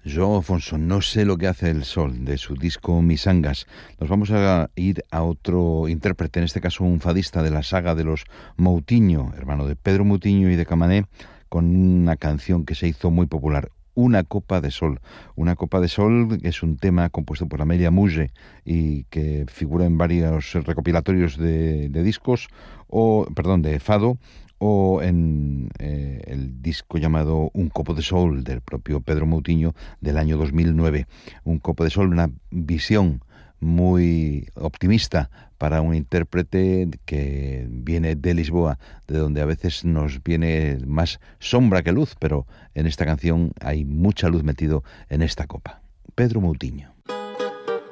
João Afonso, no sé lo que hace el sol, de su disco Misangas. Nos vamos a ir a otro intérprete, en este caso un fadista de la saga de los Moutinho, hermano de Pedro Moutinho y de Camané, con una canción que se hizo muy popular, Una copa de sol. Una copa de sol es un tema compuesto por Amelia Muge y que figura en varios recopilatorios de discos, de fado, o en el disco llamado Un copo de sol del propio Pedro Moutinho del año 2009. Un copo de sol, una visión muy optimista para un intérprete que viene de Lisboa, de donde a veces nos viene más sombra que luz, pero en esta canción hay mucha luz metido en esta copa. Pedro Moutinho.